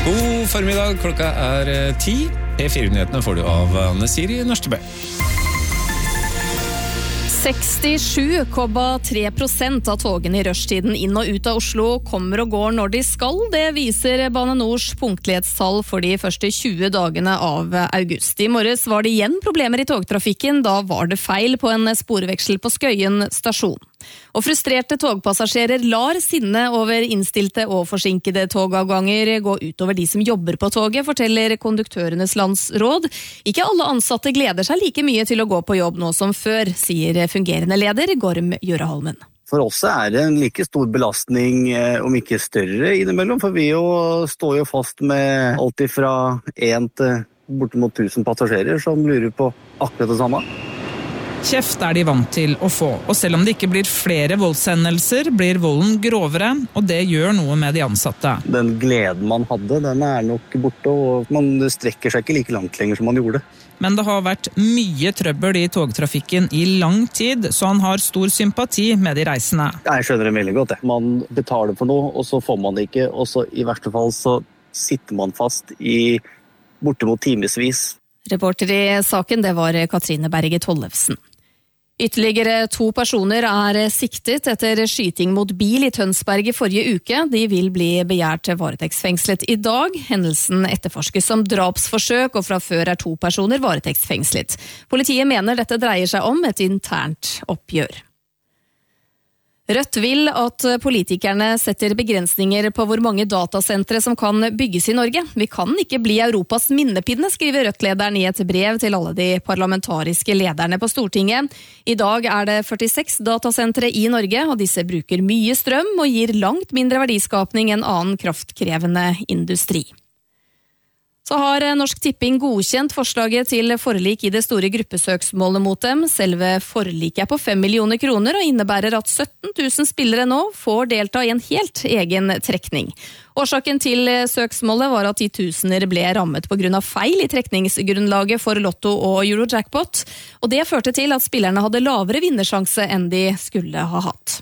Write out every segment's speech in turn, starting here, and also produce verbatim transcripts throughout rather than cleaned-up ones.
God formiddag, klokka er ti. P fire-nyhetene får du av Anne Siri Nørstebø. sekstisju komma tre prosent av togene i rushtiden inn og ut av Oslo kommer og går når de skal. Det viser Bane Nors punktlighetstall for de første tjue dagene av august. I morges var det igjen problemer i togtrafikken. Da var det feil på en sporveksel på Skøyen stasjon. Og frustrerte togpassasjerer lar sinne over innstilte og forsinkede togavganger gå utover de som jobber på toget, forteller Konduktørenes Landsråd. Ikke alle ansatte gleder seg like mye til å gå på jobb nå som før, sier fungerende leder Gorm Gjøreholmen. For oss er det en like stor belastning, om ikke større innimellom, for vi jo står jo fast med alt ifra en til bortimot tusen passasjerer som lurer på akkurat det samme. Kjeft er de vant til å få, og selv om det ikke blir flere voldshendelser, blir volden grovere, og det gjør noe med de ansatte. Den gleden man hadde, den er nok borte, og man strekker seg ikke like langt lenger som man gjorde. Men det har vært mye trøbbel i togtrafikken i lang tid, så han har stor sympati med de reisende. Jeg skjønner det veldig godt. Det. Man betaler for noe, og så får man det ikke, og så i verste fall så sitter man fast i bortimot timesvis. Reporter i saken, det var Katrine Berge Tollefsen. Ytterligere to personer er siktet etter skyting mot bil i Tønsberg i forrige uke. De vil bli begjært varetektsfengslet i dag. Hendelsen etterforskes som drapsforsøk, og fra før er to personer varetektsfengslet. Politiet mener dette dreier seg om et internt oppgjør. Rødt vil at politikerne setter begrensninger på hvor mange datasentre som kan bygges i Norge. Vi kan ikke bli Europas minnepinne, skriver Rødt-lederen i et brev til alle de parlamentariske lederne på Stortinget. I dag er det førtiseks datasentre i Norge, og disse bruker mye strøm og gir langt mindre verdiskapning enn annen kraftkrevende industri. Så har Norsk Tipping godkjent forslaget til forlik i det store gruppesøksmålet mot dem. Selve forliket er på fem millioner kroner og innebærer at sytten tusen spillere nå får delta i en helt egen trekning. Årsaken til søksmålet var at titusener ble rammet på grunn av feil i trekningsgrunnlaget for Lotto og Eurojackpot, og det førte til at spillerne hadde lavere vinnersjanse enn de skulle ha hatt.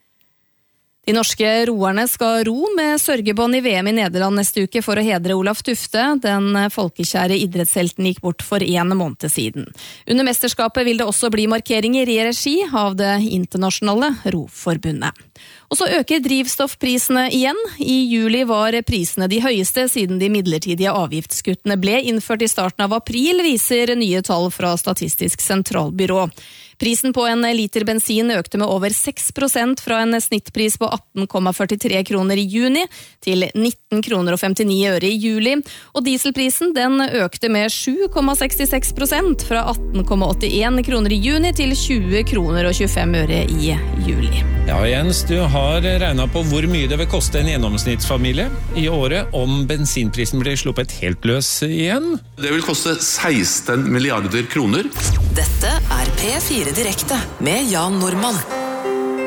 De norske roerne skal ro med sørgebånd i V M i Nederland neste uke for å hedre Olaf Tufte. Den folkekjære idrettshelten gikk bort for en måned siden. Under mesterskapet vil det også bli markeringer i regi av det internasjonale roforbundet. Og så øker drivstoffprisene igjen. I juli var prisene de høyeste siden de midlertidige avgiftskuttene ble innført i starten av april, viser nye tall fra Statistisk sentralbyrå. Prisen på en liter bensin økte med over seks prosent fra en snittpris på atten komma førtitre kroner i juni til nitten kroner og femtini øre i juli, og dieselprisen den økte med sju komma sekstiseks prosent fra atten komma åttien kroner i juni til tjue kroner og tjuefem øre i juli. Ja, Jens, du har regnet på hvor mye det vil koste en gjennomsnittsfamilie i året om bensinprisen blir sluppet helt løs igjen. Det vil koste seksten milliarder kroner. Dette er P fire Direkte med Jan Normann.